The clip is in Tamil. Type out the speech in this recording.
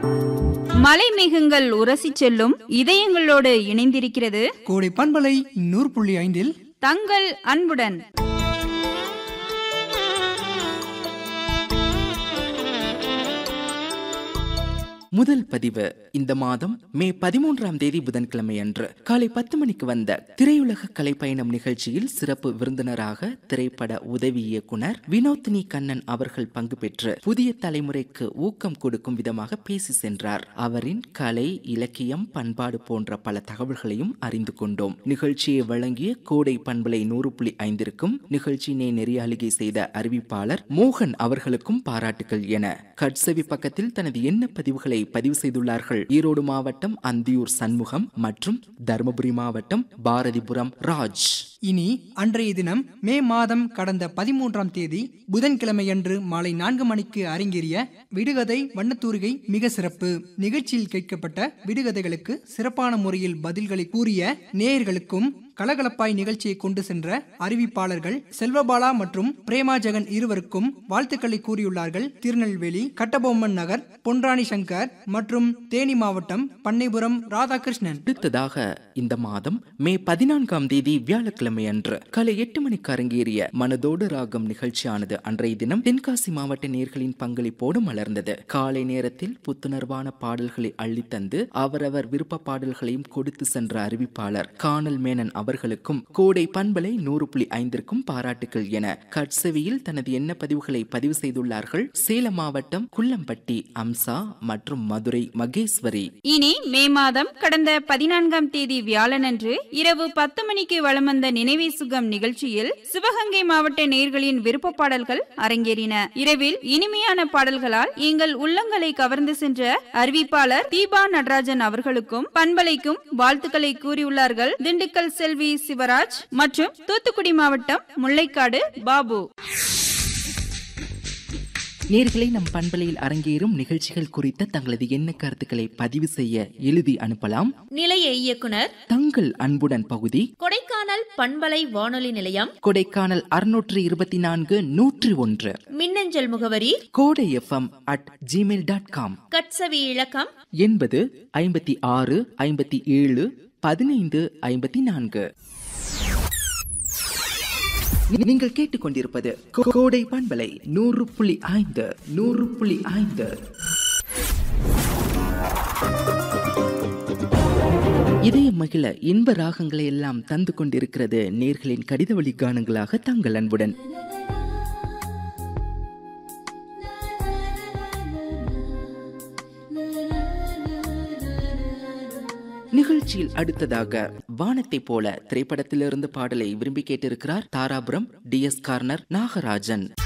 மலை மேகங்கள் உரசி செல்லும் இதயங்களோடு இணைந்திருக்கிறது கோடை பண்பலை 100.5 தங்கள் அன்புடன். முதல் பதிவு இந்த மாதம் மே 13ஆம் தேதி புதன்கிழமை அன்று காலை 10 மணிக்கு வந்த திரையுலக கலைப்பயணம் நிகழ்ச்சியில் சிறப்பு விருந்தினராக திரைப்பட உதவி இயக்குனர் வினோதினி கண்ணன் அவர்கள் பங்கு பெற்று புதிய தலைமுறைக்கு ஊக்கம் கொடுக்கும் விதமாக பேசி சென்றார். அவரின் கலை, இலக்கியம், பண்பாடு போன்ற பல தகவல்களையும் அறிந்து கொண்டோம். நிகழ்ச்சியை வழங்கிய கோடை பண்பலை 100.5ற்கும் நிகழ்ச்சியினை நெறியாளுகை செய்த அறிவிப்பாளர் மோகன் அவர்களுக்கும் பாராட்டுகள் என கட்செவி பக்கத்தில் தனது எண்ண பதிவுகளை பதிவு செய்துள்ளார்கள். ஈரோடு மாவட்டம் அந்தியூர் சண்முகம் மற்றும் தருமபுரி மாவட்டம் பாரதிபுரம் ராஜ். இனி அன்றைய தினம் மே மாதம் கடந்த 13ஆம் தேதி புதன்கிழமையன்று மாலை 4 மணிக்கு அரங்கேறிய விடுகதை வண்ணத்தூரிகை மிக சிறப்பு நிகழ்ச்சியில் கேட்கப்பட்ட விடுகதைகளுக்கு சிறப்பான முறையில் பதில்களை கூறிய நேயர்களுக்கும் கலகலப்பாய் நிகழ்ச்சியை கொண்டு சென்ற அறிவிப்பாளர்கள் செல்வபாலா மற்றும் பிரேமா ஜெகன் இருவருக்கும் வாழ்த்துக்களை கூறியுள்ளார்கள். திருநெல்வேலி கட்டபொம்மன் நகர் பொன்ராணி சங்கர் மற்றும் தேனி மாவட்டம் பண்ணைபுரம் ராதாகிருஷ்ணன். அடுத்ததாக இந்த மாதம் மே 14ஆம் தேதி வியாழக்கிழமை அன்று காலை 8 மணிக்கு அரங்கேறிய மனதோடு ராகம் நிகழ்ச்சியானது அன்றைய தினம் தென்காசி மாவட்ட நேயர்களின் பங்களிப்போடு மலர்ந்தது. காலை நேரத்தில் புத்துணர்வான பாடல்களை அள்ளித்தந்து அவரவர் விருப்ப பாடல்களையும் கொடுத்து சென்ற அறிவிப்பாளர் கானல் மேனன் அவர்களுக்கும் கோடை பண்பலை 100.5ற்கும் பாராட்டுகள் என கட்செவியில் தனது எண்ண பதிவுகளை பதிவு செய்துள்ளார்கள். சேலம் மாவட்டம் குள்ளம்பட்டி அம்சா மற்றும் மதுரை மகேஸ்வரி. இனி மே மாதம் கடந்த 14ஆம் தேதி வியாழனன்று இரவு 10 மணிக்கு வலம் வந்த நினைவே சுகம் நிகழ்ச்சியில் சிவகங்கை மாவட்ட நேயர்களின் விருப்ப பாடல்கள் அரங்கேறின. இரவில் இனிமையான பாடல்களால் எங்கள் உள்ளங்களை கவர்ந்து சென்ற அறிவிப்பாளர் தீபா நடராஜன் அவர்களுக்கும் பண்பலைக்கும் வாழ்த்துக்களை கூறியுள்ளார்கள் திண்டுக்கல் செல்வி சிவராஜ் மற்றும் தூத்துக்குடி மாவட்டம் முல்லைக்காடு பாபு. நேர்களை நம் பண்பலையில் அரங்கேறும் நிகழ்ச்சிகள் குறித்த தங்களது எண்ண கருத்துக்களை பதிவு செய்ய எழுதி அனுப்பலாம். நிலைய இயக்குனர் தங்கள் அன்புடன் பகுதி கொடைக்கானல் பண்பலை வானொலி நிலையம் கொடைக்கானல் 624-101 மின்னஞ்சல் முகவரி kodayfm@gmail.com. கட்சவி இலக்கம் 80 56 57 15 54. நீங்கள் கேட்டுக்கொண்டிருப்பது கோடை பண்பலை 100.5 100.5. இதய மகிழ இன்ப ராகங்களை எல்லாம் தந்து கொண்டிருக்கிறது நேர்களின் கடித வழி கானங்களாக தங்கள் அன்புடன். நிகழ்ச்சியில் அடுத்ததாக வானத்தை போல திரைப்படத்திலிருந்து பாடலை விரும்பி கேட்டிருக்கிறார் தாராபுரம் DS கார்னர் நாகராஜன்.